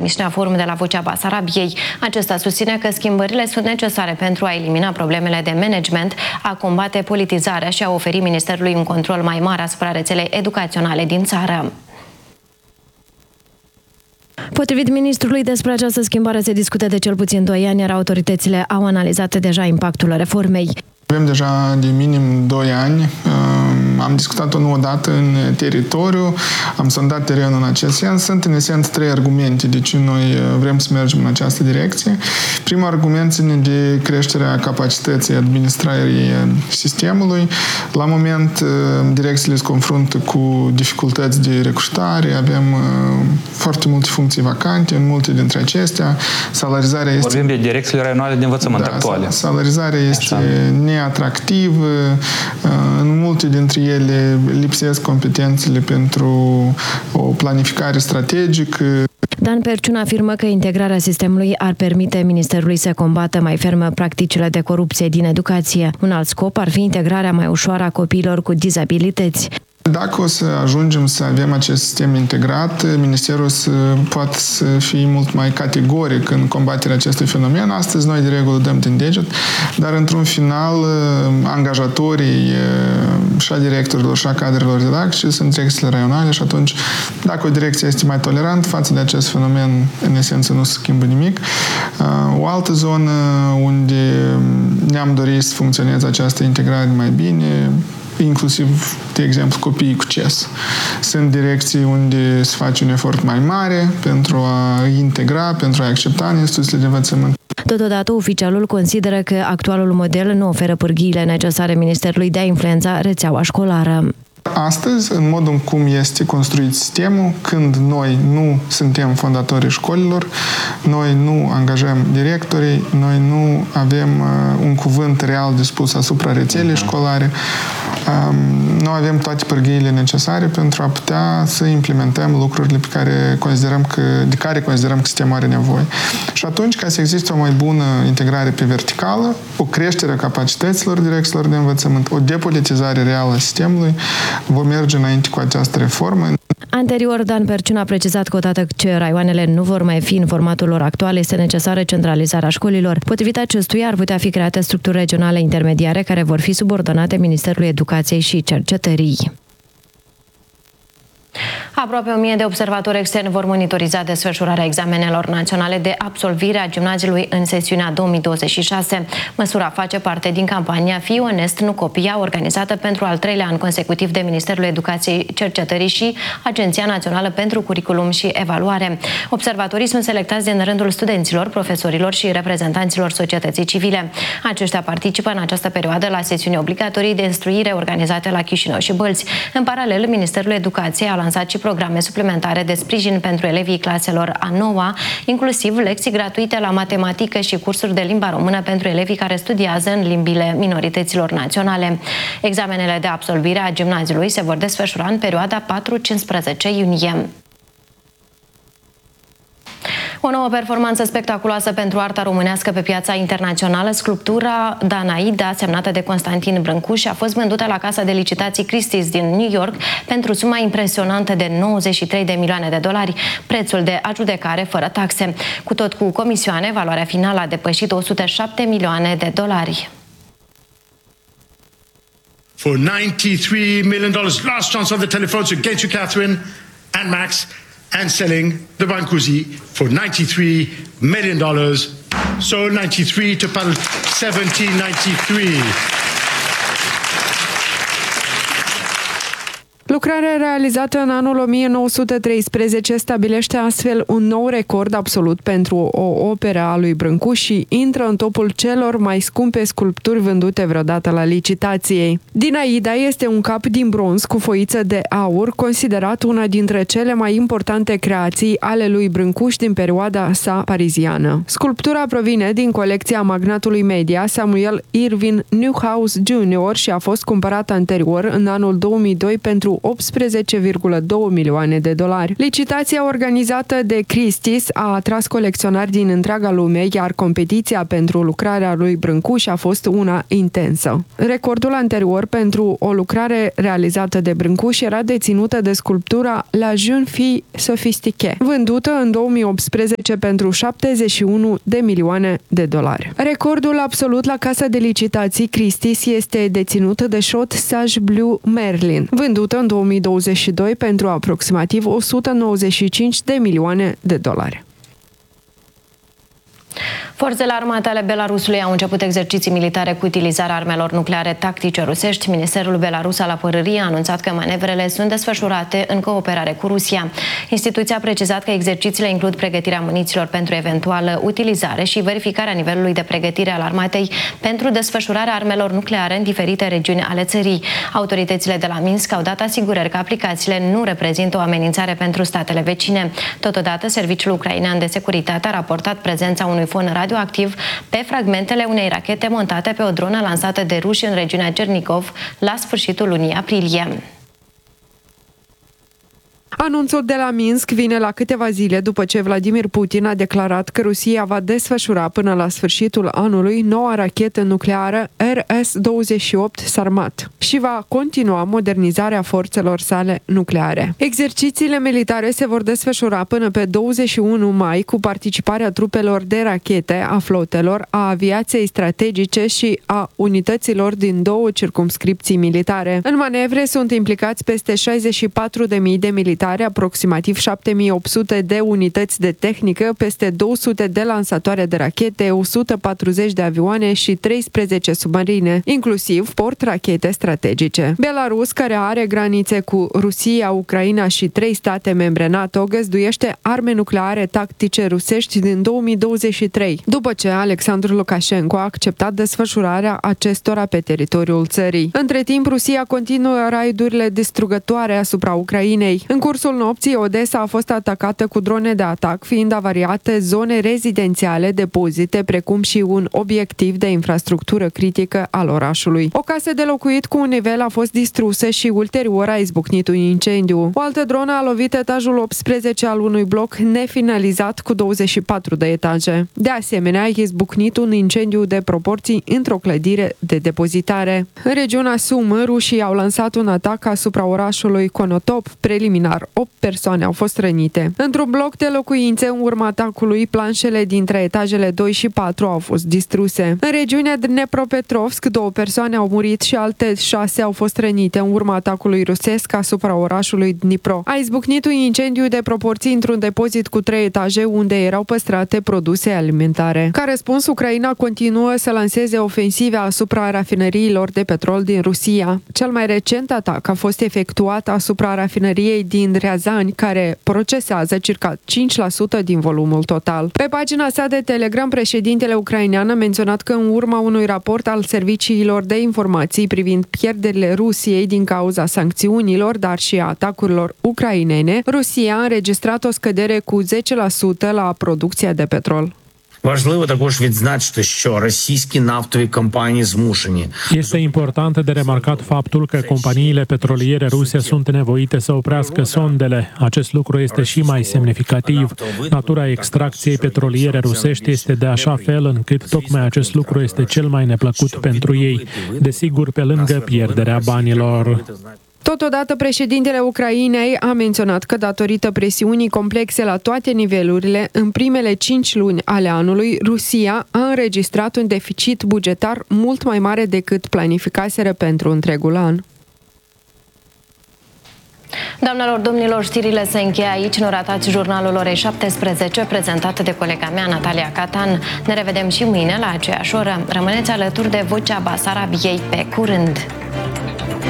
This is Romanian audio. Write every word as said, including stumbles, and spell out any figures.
emisiunea Forum de la Vocea Basarabiei. Acesta susține că schimbările sunt necesare pentru a elimina problemele de management, a combate politizarea și a oferi Ministerului un control mai mare asupra rețelei educaționale din țară. Potrivit ministrului, despre această schimbare se discută de cel puțin doi ani, iar autoritățile au analizat deja impactul reformei. Avem deja de minim doi ani, am discutat o nouă dată în teritoriu, am sondat terenul în acest sens. Sunt în esență trei argumente de ce noi vrem să mergem în această direcție. Primul argument ține de creșterea capacității administrării sistemului. La moment, direcțiile se confruntă cu dificultăți de recrutare, avem foarte multe funcții vacante în multe dintre acestea. Salarizarea este... Vorbim de direcțiile raionale de învățământ da, actuale. Salarizarea este Așa. neatractivă, în multe dintre ele lipsesc competențele pentru o planificare strategică. Dan Perciun afirmă că integrarea sistemului ar permite Ministerului să combată mai ferm practicile de corupție din educație. Un alt scop ar fi integrarea mai ușoară a copiilor cu dizabilități. Dacă o să ajungem să avem acest sistem integrat, Ministerul să poate să fie mult mai categoric în combaterea acestui fenomen. Astăzi noi de regulă dăm din deget, dar într-un final angajatorii și a directorilor și a cadrelor didactice sunt direcțiile raionale și atunci dacă o direcție este mai tolerantă față de acest fenomen, în esență nu se schimbă nimic. O altă zonă unde ne-am dorit să funcționeze această integrare mai bine, inclusiv, de exemplu, copiii cu C E S. Sunt direcții unde se face un efort mai mare pentru a integra, pentru a accepta în instituțiile de învățământ. Totodată, oficialul consideră că actualul model nu oferă pârghiile necesare Ministerului de a influența rețeaua școlară. Astăzi, în modul în cum este construit sistemul, când noi nu suntem fondatorii școlilor, noi nu angajăm directorii, noi nu avem uh, un cuvânt real de spus asupra rețelei școlare, um, nu avem toate pârghiile necesare pentru a putea să implementăm lucrurile pe care considerăm că, de care considerăm că sistemul are nevoie. Și atunci, ca să existe o mai bună integrare pe verticală, o creștere a capacităților direcțiilor de învățământ, o depolitizare reală a sistemului, vom merge înainte cu această reformă. Anterior, Dan Perciun a precizat că odată ce raioanele nu vor mai fi în formatul lor actual, este necesară centralizarea școlilor. Potrivit acestuia, ar putea fi create structuri regionale intermediare care vor fi subordonate Ministerului Educației și Cercetării. Aproape o mie de observatori externi vor monitoriza desfășurarea examenelor naționale de absolvire a gimnaziului în sesiunea două mii douăzeci și șase. Măsura face parte din campania Fii onest, nu copia, organizată pentru al treilea an consecutiv de Ministerul Educației, Cercetării și Agenția Națională pentru Curriculum și Evaluare. Observatorii sunt selectați din rândul studenților, profesorilor și reprezentanților societății civile. Aceștia participă în această perioadă la sesiuni obligatorii de instruire organizate la Chișinău și Bălți. În paralel, Ministerul Educației a lansat și programe suplimentare de sprijin pentru elevii claselor a noua, inclusiv lecții gratuite la matematică și cursuri de limba română pentru elevii care studiază în limbile minorităților naționale. Examenele de absolvire a gimnaziului se vor desfășura în perioada patru cincisprezece iunie. O nouă performanță spectaculoasă pentru arta românească pe piața internațională, sculptura Danaida, semnată de Constantin Brâncuș, a fost vândută la casa de licitații Christie's din New York pentru suma impresionantă de nouăzeci și trei de milioane de dolari, prețul de adjudecare fără taxe. Cu tot cu comisioane, valoarea finală a depășit o sută șapte milioane de dolari. For ninety-three million dollars, last chance on the telephone to get you, Catherine and Max, and selling the Brancusi for ninety-three million dollars. So ninety-three to paddle seventeen ninety-three. Lucrarea realizată în anul o mie nouă sute treisprezece stabilește astfel un nou record absolut pentru o operă a lui Brâncuș și intră în topul celor mai scumpe sculpturi vândute vreodată la licitație. Dinaida este un cap din bronz cu foiță de aur, considerat una dintre cele mai importante creații ale lui Brâncuș din perioada sa pariziană. Sculptura provine din colecția magnatului media Samuel Irvin Newhouse junior și a fost cumpărată anterior în anul două mii doi pentru optsprezece virgulă doi milioane de dolari. Licitația organizată de Christie's a atras colecționari din întreaga lume, iar competiția pentru lucrarea lui Brâncuș a fost una intensă. Recordul anterior pentru o lucrare realizată de Brâncuș era deținută de sculptura La Jeune Fille Sophistiquée, vândută în două mii optsprezece pentru șaptezeci și unu de milioane de dolari. Recordul absolut la casa de licitații Christie's este deținut de Shot Sage Blue Merlin, vândută în două mii douăzeci și doi pentru aproximativ o sută nouăzeci și cinci de milioane de dolari. Forțele armate ale Belarusului au început exerciții militare cu utilizarea armelor nucleare tactice rusești. Ministerul Belarus al Apărării a anunțat că manevrele sunt desfășurate în cooperare cu Rusia. Instituția a precizat că exercițiile includ pregătirea muniților pentru eventuală utilizare și verificarea nivelului de pregătire al armatei pentru desfășurarea armelor nucleare în diferite regiuni ale țării. Autoritățile de la Minsk au dat asigurări că aplicațiile nu reprezintă o amenințare pentru statele vecine. Totodată, Serviciul Ucrainean de Securitate a raportat prezența unui fon radioactiv pe fragmentele unei rachete montate pe o dronă lansată de ruși în regiunea Cernikov la sfârșitul lunii aprilie. Anunțul de la Minsk vine la câteva zile după ce Vladimir Putin a declarat că Rusia va desfășura până la sfârșitul anului noua rachetă nucleară R S douăzeci și opt Sarmat și va continua modernizarea forțelor sale nucleare. Exercițiile militare se vor desfășura până pe douăzeci și unu mai cu participarea trupelor de rachete, a flotelor, a aviației strategice și a unităților din două circumscripții militare. În manevre sunt implicați peste șaizeci și patru de mii de militari, aproximativ șapte mii opt sute de unități de tehnică, peste două sute de lansatoare de rachete, o sută patruzeci de avioane și treisprezece submarine, inclusiv port-rachete strategice. Belarus, care are granițe cu Rusia, Ucraina și trei state membre NATO, găzduiește arme nucleare tactice rusești din două mii douăzeci și trei, după ce Alexandru Lukashenko a acceptat desfășurarea acestora pe teritoriul țării. Între timp, Rusia continuă raidurile distrugătoare asupra Ucrainei. În cursul nopții, Odessa a fost atacată cu drone de atac, fiind avariate zone rezidențiale, depozite, precum și un obiectiv de infrastructură critică al orașului. O casă de locuit cu un nivel a fost distrusă și ulterior a izbucnit un incendiu. O altă dronă a lovit etajul optsprezece al unui bloc nefinalizat cu douăzeci și patru de etaje. De asemenea, a izbucnit un incendiu de proporții într-o clădire de depozitare. În regiunea Sumă, rușii au lansat un atac asupra orașului Konotop. Preliminar, opt persoane au fost rănite. Într-un bloc de locuințe, în urma atacului, planșele dintre etajele doi și patru au fost distruse. În regiunea Dnepropetrovsk, două persoane au murit și alte șase au fost rănite în urma atacului rusesc asupra orașului Dnipro. A izbucnit un incendiu de proporții într-un depozit cu trei etaje unde erau păstrate produse alimentare. Ca răspuns, Ucraina continuă să lanseze ofensive asupra rafinăriilor de petrol din Rusia. Cel mai recent atac a fost efectuat asupra rafinăriei din Riazani, care procesează circa cinci la sută din volumul total. Pe pagina sa de Telegram, președintele ucrainean a menționat că în urma unui raport al serviciilor de informații privind pierderile Rusiei din cauza sancțiunilor, dar și a atacurilor ucrainene, Rusia a înregistrat o scădere cu zece la sută la producția de petrol. Важливо також відзначити, що російські нафтові компанії змушені. Este important de remarcat faptul că companiile petroliere ruse sunt nevoite să oprească sondele. Acest lucru este și mai semnificativ. Natura extracției petroliere rusești este de așa fel încât tocmai acest lucru este cel mai neplăcut pentru ei. Desigur, pe lângă pierderea banilor. Totodată, președintele Ucrainei a menționat că datorită presiunii complexe la toate nivelurile, în primele cinci luni ale anului, Rusia a înregistrat un deficit bugetar mult mai mare decât planificaseră pentru întregul an. Doamnelor, domnilor, știrile se încheie aici. Nu ratați jurnalul orei șaptesprezece, prezentat de colega mea, Natalia Catan. Ne revedem și mâine la aceeași oră. Rămâneți alături de Vocea Basarabiei. Pe curând!